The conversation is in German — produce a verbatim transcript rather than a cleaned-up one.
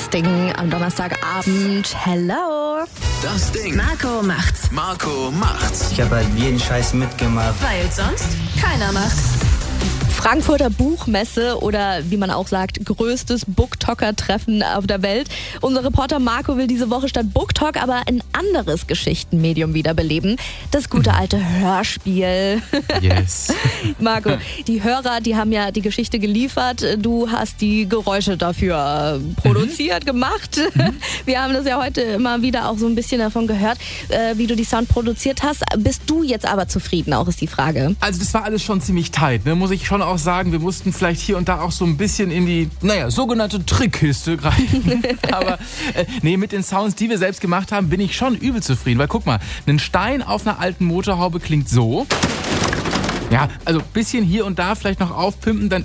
Das Ding am Donnerstagabend. Hello. Das Ding. Marco macht's. Marco macht's. Ich habe halt jeden Scheiß mitgemacht. Weil sonst keiner macht. Frankfurter Buchmesse oder wie man auch sagt, größtes Booktalker-Treffen auf der Welt. Unser Reporter Marco will diese Woche statt Booktalk aber ein anderes Geschichtenmedium wiederbeleben. Das gute alte Hörspiel. Yes. Marco, die Hörer, die haben ja die Geschichte geliefert. Du hast die Geräusche dafür produziert, mhm. gemacht. Mhm. Wir haben das ja heute immer wieder auch so ein bisschen davon gehört, wie du die Sound produziert hast. Bist du jetzt aber zufrieden, auch ist die Frage. Also das war alles schon ziemlich tight, ne? Muss ich schon auch sagen, wir mussten vielleicht hier und da auch so ein bisschen in die, naja, sogenannte Trickkiste greifen. Aber äh, nee, mit den Sounds, die wir selbst gemacht haben, bin ich schon übel zufrieden. Weil guck mal, ein Stein auf einer alten Motorhaube klingt so. Ja, also ein bisschen hier und da vielleicht noch aufpimpen, dann